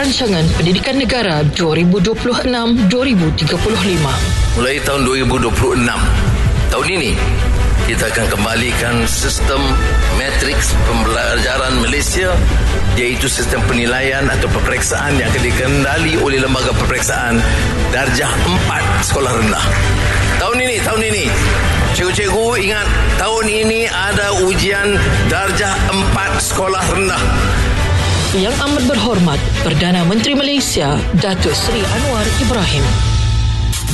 Rancangan Pendidikan Negara 2026-2035. Mulai tahun 2026, tahun ini, kita akan kembalikan sistem matriks pembelajaran Malaysia, iaitu sistem penilaian atau peperiksaan yang akan dikendali oleh lembaga peperiksaan darjah 4 sekolah rendah. Tahun ini, cikgu-cikgu ingat, tahun ini ada ujian darjah 4 sekolah rendah. Yang amat berhormat Perdana Menteri Malaysia Datuk Seri Anwar Ibrahim.